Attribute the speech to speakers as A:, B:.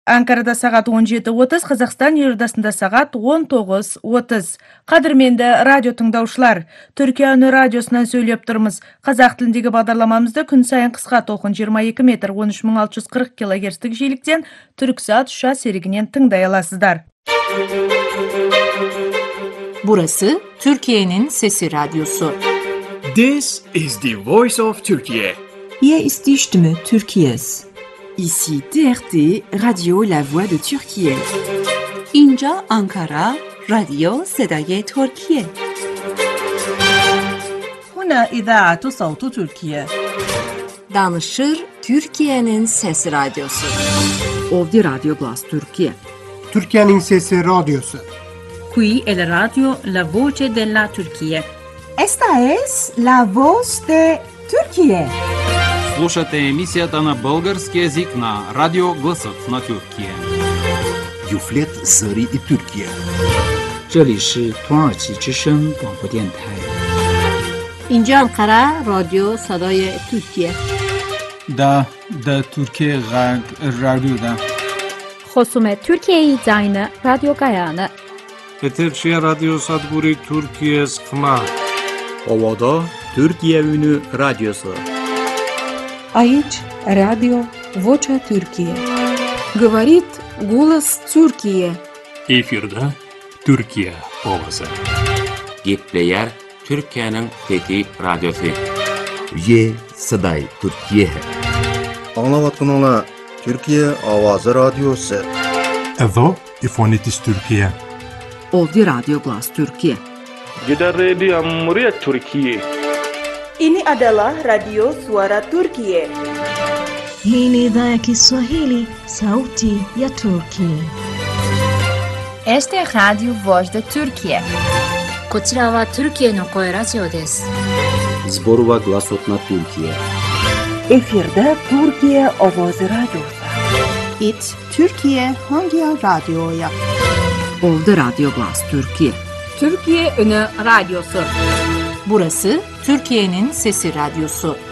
A: Ankara'da saat 17:30, Қазақстан елордасында saat 19:30. Qadırmenді radyo tыңдаушылар, Türkiye Ünü Radyosu'ndan söyleyip turumuz. Қазақ тіліндегі бағдарламамызды күн сайын қысқа толқын 22 метр 13640 килогерцтік жиіліктен Türksat Şuşa seriginen tыңдай alasızlar.
B: Burası Türkiye'nin Sesi Radyosu.
C: This is the voice of Turkey.
D: Hier ist die Stimme Türkiye's.
E: Ici TRT, Radio La Voix de Türkiye.
D: اینجا Ankara, راديو صدای ترکیه.
F: هنا إذاعة صوت تركيا.
B: Danışır Türkiye'nin Sesi Radyosu.
E: Ovdi Radyo Glas Türkiye.
G: Türkiye'nin Sesi Radyosu.
F: Qui è la radio La Voce della Turquía.
H: Esta es La Voz de Turquía.
I: Слушате емисията на български език на Радио Гласът на Türkiye.
J: Юфлет Зари и Türkiye.
K: 这里是土耳其之声广播电台。
B: اینجا Ankara, رادیو صدای ترکیه.
L: Da Türkiye Radyo'da.
M: Xosumet Türkiye'yi zayını Radyo Gayanı.
N: Eterşehir Radyo Sadguri Türkiye Skma.
O: Ovada Türkiye Ünü Radyosu.
D: Aici Radio Vocea Türkiye.
P: Говорит голос Türkiye.
Q: Efirde Türkiye Ovası.
R: Gitleyer Türkiye'nin Fethi Radyosu.
J: Ye Saday Türkiye.
S: Anlavatkanlar Türkiye Avazı Radyosu.
T: Evo İfonitis Türkiye.
E: Ovdi Radyo Glas Türkiye.
N: Gider Radio Cumhuriyet Türkiye.
D: Ini adalah Radio Suara Turkiye.
F: Hii ni idhaa ya Kiswahili, sauti ya Turkiye.
O: Este es Radio Voz de Turkiye.
B: こちらはTürkiyeの声ラジオです。
O: Zborova Glasot na Türkiye.
D: Efirde Türkiye Ovozi Radyosu.
C: It Türkiye hangi radyoya?
E: Ovdi Radyo Glas Türkiye.
B: Türkiye Ünü Radyosu. Burası Türkiye'nin Sesi Radyosu.